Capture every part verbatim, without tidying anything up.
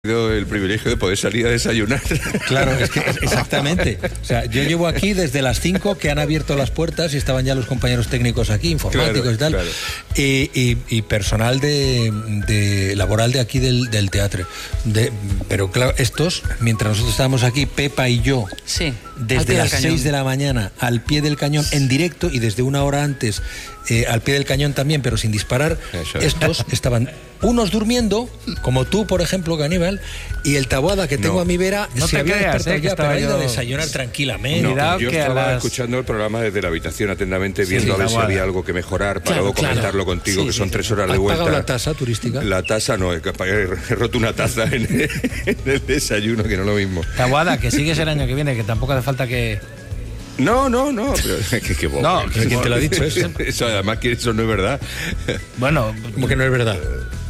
el privilegio de poder salir a desayunar. Claro, es que exactamente. O sea, yo llevo aquí desde las cinco que han abierto las puertas y estaban ya los compañeros técnicos aquí, informáticos claro, y tal, claro. y, y, y personal de, de laboral de aquí del, del teatro. De, pero claro, estos, mientras nosotros estábamos aquí, Pepa y yo, sí, desde las seis de la mañana al pie del cañón en directo y desde una hora antes eh, al pie del cañón también, pero sin disparar, estos estaban unos durmiendo, como tú, por ejemplo, Caníbal, y el Taboada que tengo no, a mi vera no se te había creas, despertado eh, que ya para yo... ir a desayunar tranquilamente. No, yo que estaba las... escuchando el programa desde la habitación atentamente, viendo sí, a ver si había algo que mejorar para claro, luego claro. comentarlo contigo, sí, que son sí, tres sí. horas de ¿Has vuelta. ¿Has pagado la tasa turística? La tasa no, he, he roto una taza en el, en el desayuno, que no es lo mismo. Taboada, que sigues el año que viene, que tampoco hace falta que... No, no, no, pero qué, qué bobo. No, ¿quién te lo ha dicho eso? Eso además que eso no es verdad. Bueno, ¿cómo que no es verdad?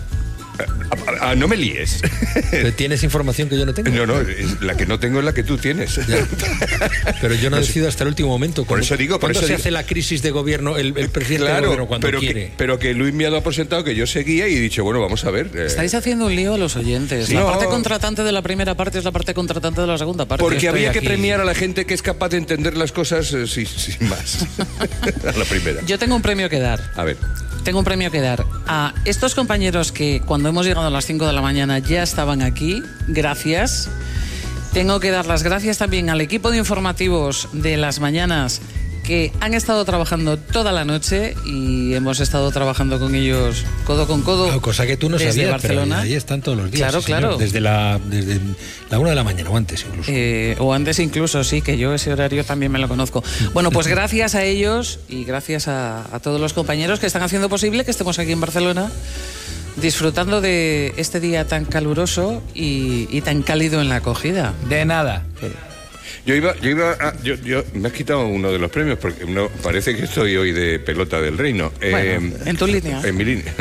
Ah, ah, no me líes. ¿Tienes información que yo no tengo? No, no, la que no tengo es la que tú tienes. Ya. Pero yo no pues, decido hasta el último momento. Por eso digo, por ¿Cuándo eso se digo? hace la crisis de gobierno el, el presidente claro, de gobierno cuando pero quiere? Que, pero que Luis me ha dado por sentado que yo seguía y he dicho, bueno, vamos a ver. Eh. Estáis haciendo un lío a los oyentes. Sí. La no, parte contratante de la primera parte es la parte contratante de la segunda parte. Porque había aquí. que premiar a la gente que es capaz de entender las cosas eh, sin, sin más. A la primera. Yo tengo un premio que dar. A ver. Tengo un premio que dar a estos compañeros que cuando hemos llegado a las cinco de la mañana ya estaban aquí. Gracias. Tengo que dar las gracias también al equipo de informativos de las mañanas que han estado trabajando toda la noche y hemos estado trabajando con ellos codo con codo. Claro, cosa que tú no desde sabías, Barcelona. Pero ahí están todos los días. Claro, sí, claro. Desde la, desde la una de la mañana o antes incluso. Eh, o antes incluso, sí, que yo ese horario también me lo conozco. Bueno, pues gracias a ellos y gracias a, a todos los compañeros que están haciendo posible que estemos aquí en Barcelona disfrutando de este día tan caluroso y, y tan cálido en la acogida. De nada. Sí. Yo iba, yo iba a, yo, yo me has quitado uno de los premios porque no, parece que estoy hoy de pelota del reino. Bueno, eh, en tu línea. En mi línea.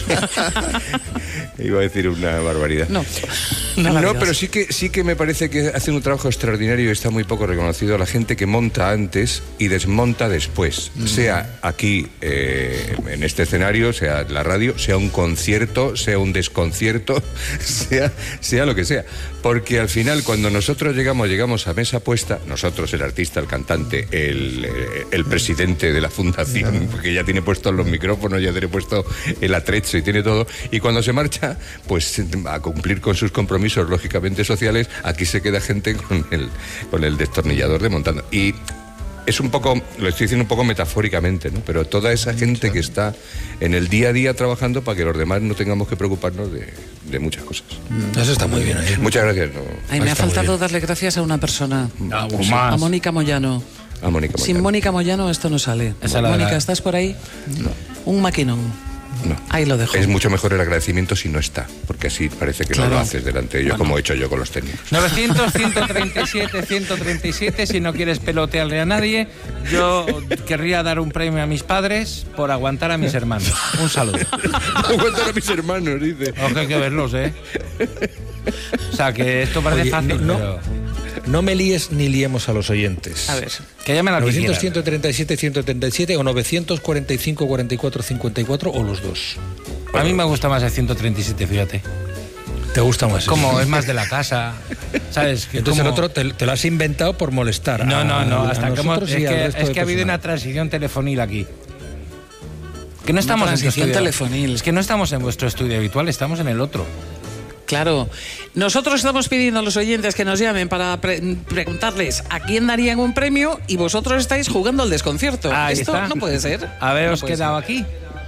Iba a decir una barbaridad. No, no, no pero sí que sí que me parece que hacen un trabajo extraordinario y está muy poco reconocido a la gente que monta antes y desmonta después. Mm. Sea aquí eh, en este escenario, sea la radio, sea un concierto, sea un desconcierto, sea, sea lo que sea. Porque al final cuando nosotros llegamos, llegamos a mesa puesta, nosotros, el artista, el cantante, el, el presidente de la fundación, porque ya tiene puestos los micrófonos, ya tiene puesto el atrecho y tiene todo, y cuando se marcha, pues a cumplir con sus compromisos lógicamente sociales, aquí se queda gente con el, con el destornillador desmontando. Y es un poco, lo estoy diciendo un poco metafóricamente, ¿no? Pero toda esa gente que está en el día a día trabajando para que los demás no tengamos que preocuparnos de, de muchas cosas. Eso está muy bien. ¿eh? Muchas gracias. No. Ay, me ha faltado darle gracias a una persona. Ah, sí. A Mónica Moyano. A Mónica Moyano. Sin Mónica Moyano esto no sale. Mónica, la... ¿estás por ahí? No. Un maquinón. No. Ahí lo dejo. Es mucho mejor el agradecimiento si no está, porque así parece que claro. no lo haces delante de ellos, bueno. como he hecho yo con los técnicos. novecientos, ciento treinta y siete, ciento treinta y siete, si no quieres pelotearle a nadie. Yo querría dar un premio a mis padres por aguantar a mis hermanos. Un saludo. Aguantar a mis hermanos, dice. Aunque hay que verlos, ¿eh? O sea, que esto parece Oye, fácil, no, no. pero... No me líes ni liemos a los oyentes. A ver. Que llamen a novecientos, ciento treinta y siete, ciento treinta y siete o novecientos cuarenta y cinco, cuarenta y cuatro, cincuenta y cuatro o los dos. A mí me gusta más el ciento treinta y siete, fíjate. ¿Te gusta más? Como eso? Es más de la casa, ¿sabes? Que Entonces como... el otro te, te lo has inventado por molestar. No, no, no. A, hasta a que hemos, es que, es que ha habido una transición telefonil aquí. Que no estamos una en transición telefonil. Es que no estamos en vuestro estudio habitual, estamos en el otro. Claro. Nosotros estamos pidiendo a los oyentes que nos llamen para pre preguntarles a quién darían un premio y vosotros estáis jugando al desconcierto. Ahí Esto está. no puede ser. Haberos no quedado ser. aquí.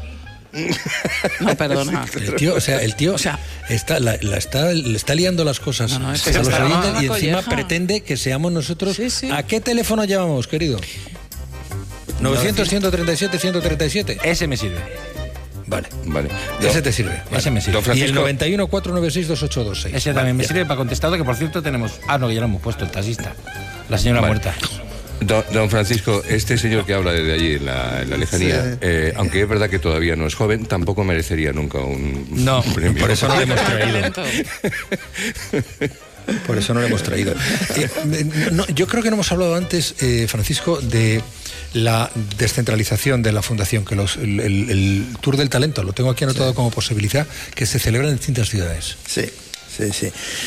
No, perdona. El tío, o sea, el tío o sea, está, la, la está, le está liando las cosas no, no, es que a los oyentes y encima colleja. pretende que seamos nosotros. Sí, sí. ¿A qué teléfono llamamos, querido? novecientos, ciento treinta y siete, ciento treinta y siete. Ese me sirve. Vale, vale. Ese te sirve. Vale. Ese me sirve. Y el noventa y uno, cuatrocientos noventa y seis, veintiocho veintiséis. Ese vale, también me ya. sirve para contestar, que por cierto tenemos... Ah, no, ya lo hemos puesto, el taxista. La señora Vale. muerta. Don, don Francisco, este señor que habla desde allí en la, en la lejanía, sí. eh, aunque es verdad que todavía no es joven, tampoco merecería nunca un, no, un premio. Por eso no le hemos traído. Por eso no lo hemos traído. Eh, no, yo creo que no hemos hablado antes, eh, Francisco, de la descentralización de la fundación, que los, el, el, el Tour del Talento, lo tengo aquí anotado sí. como posibilidad, que se celebra en distintas ciudades. Sí. sí, sí.